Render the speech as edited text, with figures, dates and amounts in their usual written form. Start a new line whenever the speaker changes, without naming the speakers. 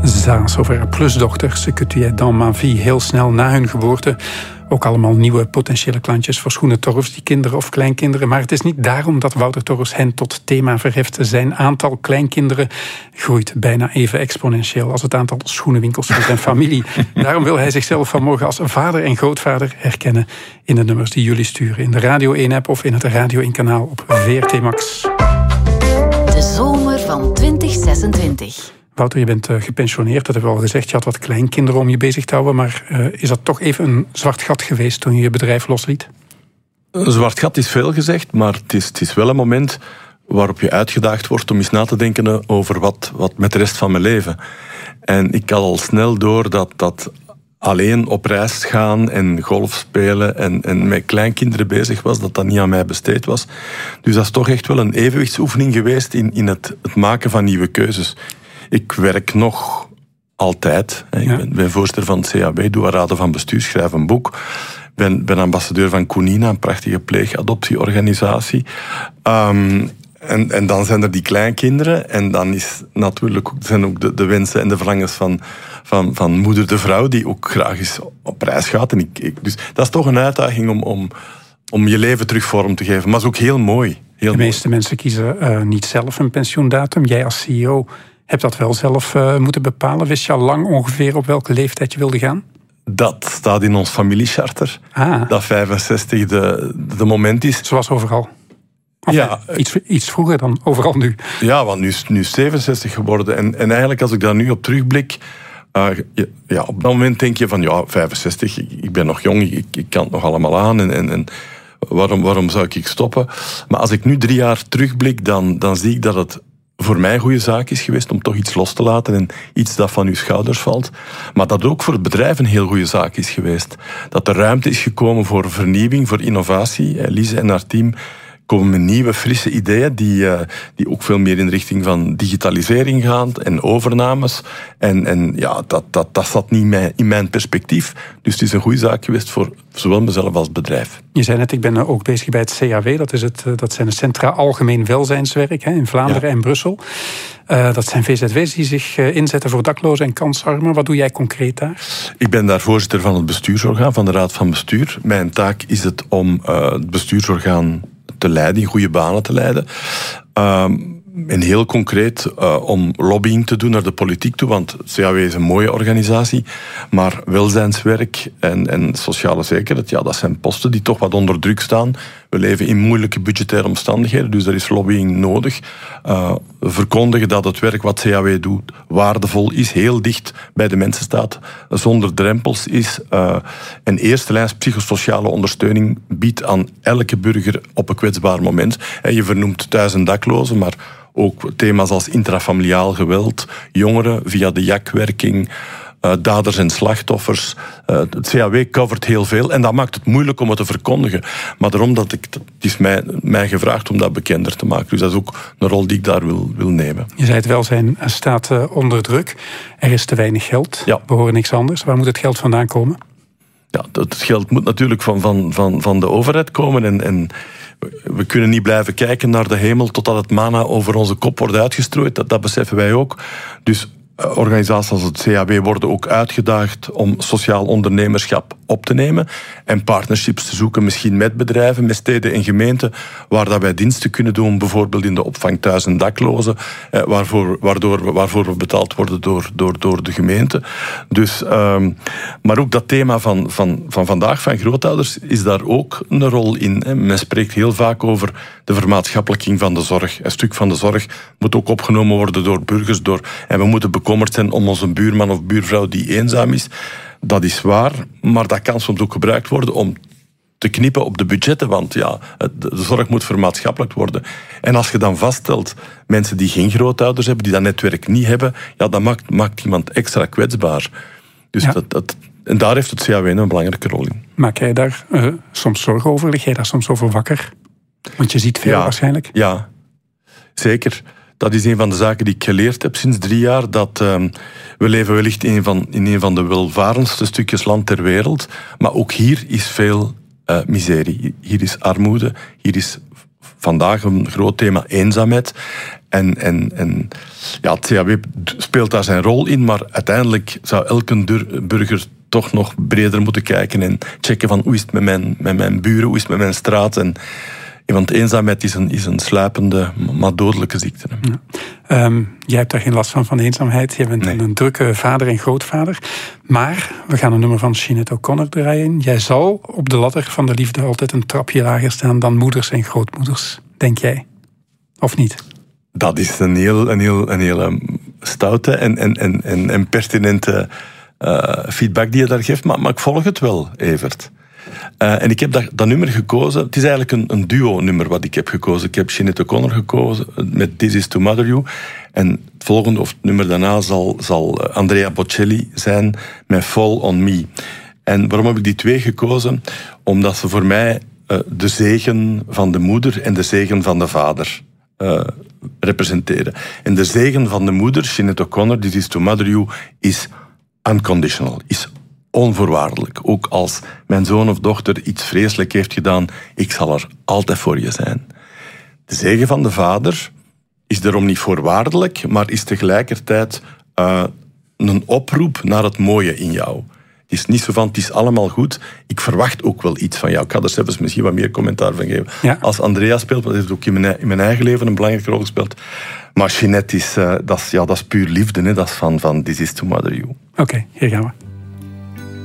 Zaas over haar plusdochter, Ce que tu es dans ma vie, heel snel na hun geboorte. Ook allemaal nieuwe potentiële klantjes voor Schoenen Torfs, die kinderen of kleinkinderen. Maar het is niet daarom dat Wouter Torfs hen tot thema verheft. Zijn aantal kleinkinderen groeit bijna even exponentieel als het aantal schoenenwinkels van zijn familie. Daarom wil hij zichzelf vanmorgen als vader en grootvader herkennen in de nummers die jullie sturen. In de Radio 1-app of in het Radio 1-kanaal op VRT Max.
De zomer van 2026.
Wouter, je bent gepensioneerd, dat hebben we al gezegd. Je had wat kleinkinderen om je bezig te houden. Maar is dat toch even een zwart gat geweest toen je je bedrijf losliet?
Een zwart gat is veel gezegd, maar het is wel een moment waarop je uitgedaagd wordt om eens na te denken over wat met de rest van mijn leven. En ik had al snel door dat alleen op reis gaan en golf spelen en met kleinkinderen bezig was, dat niet aan mij besteed was. Dus dat is toch echt wel een evenwichtsoefening geweest in het maken van nieuwe keuzes. Ik werk nog altijd. Ik ben voorzitter van het CAB, doe een raden van bestuur, schrijf een boek. Ben ambassadeur van Koenina, een prachtige pleegadoptieorganisatie. En dan zijn er die kleinkinderen. En dan zijn ook de wensen en de verlangens van moeder de vrouw, die ook graag eens op reis gaat. Dus dat is toch een uitdaging om je leven terug vorm te geven. Maar het is ook heel mooi.
De meeste mensen kiezen niet zelf een pensioendatum. Jij als CEO hebt dat wel zelf moeten bepalen. Wist je al lang ongeveer op welke leeftijd je wilde gaan?
Dat staat in ons familiecharter. Dat 65 de moment is.
Zoals overal. Iets vroeger dan overal nu.
Ja, want nu is 67 geworden. En eigenlijk als ik daar nu op terugblik, op dat moment denk je van 65, ik ben nog jong, ik kan het nog allemaal aan. En waarom zou ik stoppen? Maar als ik nu 3 jaar terugblik, dan zie ik dat het voor mij een goede zaak is geweest om toch iets los te laten en iets dat van uw schouders valt. Maar dat ook voor het bedrijf een heel goede zaak is geweest. Dat er ruimte is gekomen voor vernieuwing, voor innovatie. Lise en haar team komen met nieuwe, frisse ideeën die ook veel meer in de richting van digitalisering gaan en overnames. En dat zat niet in mijn perspectief. Dus het is een goede zaak geweest voor zowel mezelf als bedrijf.
Je zei net, ik ben ook bezig bij het CAW. Dat zijn de Centra Algemeen Welzijnswerk in Vlaanderen en Brussel. Dat zijn VZW's die zich inzetten voor daklozen en kansarmen. Wat doe jij concreet daar? Ik ben daar voorzitter van het bestuursorgaan, van de Raad van Bestuur. Mijn taak is het om het bestuursorgaan te leiden, in goede banen te leiden. En heel concreet om lobbying te doen naar de politiek toe, want het CAW is een mooie organisatie, maar welzijnswerk en sociale zekerheid, dat zijn posten die toch wat onder druk staan. We leven in moeilijke budgettaire omstandigheden, dus er is lobbying nodig. Verkondigen dat het werk wat CAW doet waardevol is, heel dicht bij de mensen staat, zonder drempels is, en eerste lijns psychosociale ondersteuning biedt aan elke burger op een kwetsbaar moment. Je vernoemt thuis een dakloze, maar ook thema's als intrafamiliaal geweld, jongeren via de JAK-werking, daders en slachtoffers. Het CAW covert heel veel en dat maakt het moeilijk om het te verkondigen. Maar daarom het is mij gevraagd om dat bekender te maken. Dus dat is ook een rol die ik daar wil nemen. Je zei het, welzijn staat onder druk. Er is te weinig geld. Ja. We horen niks anders. Waar moet het geld vandaan komen? Ja, het geld moet natuurlijk van de overheid komen en we kunnen niet blijven kijken naar de hemel totdat het mana over onze kop wordt uitgestrooid. Dat beseffen wij ook. Dus organisaties als het CAW worden ook uitgedaagd om sociaal ondernemerschap op te nemen en partnerships te zoeken, misschien met bedrijven, met steden en gemeenten, waar dat wij diensten kunnen doen, bijvoorbeeld in de opvang thuis en daklozen, waarvoor we betaald worden door de gemeente. Dus, maar ook dat thema van vandaag, van grootouders, is daar ook een rol in. Men spreekt heel vaak over de vermaatschappelijking van de zorg. Een stuk van de zorg moet ook opgenomen worden door burgers, en we moeten bekommerd zijn om onze buurman of buurvrouw die eenzaam is. Dat is waar, maar dat kan soms ook gebruikt worden om te knippen op de budgetten, want de zorg moet vermaatschappelijk worden. En als je dan vaststelt, mensen die geen grootouders hebben, die dat netwerk niet hebben, dat maakt iemand extra kwetsbaar. Dus en daar heeft het CAW een belangrijke rol in. Maak jij daar soms zorgen over? Lig jij daar soms over wakker? Want je ziet veel waarschijnlijk. Ja, zeker. Dat is een van de zaken die ik geleerd heb sinds 3 jaar. Dat we leven wellicht in een van de welvarendste stukjes land ter wereld. Maar ook hier is veel miserie. Hier is armoede. Hier is vandaag een groot thema eenzaamheid.
En ja, het CAW speelt daar zijn rol in, maar uiteindelijk zou elke burger toch nog breder moeten kijken en checken van hoe is het met mijn buren, hoe is het met mijn straat. Want eenzaamheid is een sluipende, maar dodelijke ziekte.
Ja. Jij hebt daar geen last van eenzaamheid. Je bent een drukke vader en grootvader. Maar we gaan een nummer van Sinéad O'Connor draaien. Jij zal op de ladder van de liefde altijd een trapje lager staan dan moeders en grootmoeders, denk jij? Of niet?
Dat is een hele stoute en pertinente feedback die je daar geeft. Maar ik volg het wel, Evert. En ik heb dat nummer gekozen. Het is eigenlijk een duo-nummer wat ik heb gekozen. Ik heb Sinéad O'Connor gekozen met This Is To Mother You. En het volgende, of het nummer daarna, zal Andrea Bocelli zijn met Fall On Me. En waarom heb ik die twee gekozen? Omdat ze voor mij de zegen van de moeder en de zegen van de vader representeren. En de zegen van de moeder, Sinéad O'Connor, This Is To Mother You, is unconditional, is onvoorwaardelijk. Ook als mijn zoon of dochter iets vreselijk heeft gedaan, ik zal er altijd voor je zijn. De zegen van de vader is daarom niet voorwaardelijk, maar is tegelijkertijd een oproep naar het mooie in jou. Het is niet zo van, het is allemaal goed, ik verwacht ook wel iets van jou. Ik ga er zelfs misschien wat meer commentaar van geven. Ja. Als Andrea speelt, want dat heeft ook in mijn eigen leven een belangrijke rol gespeeld. Maar Sinéad dat is puur liefde, hè? Dat is van This Is To Mother You.
Oké, hier gaan we.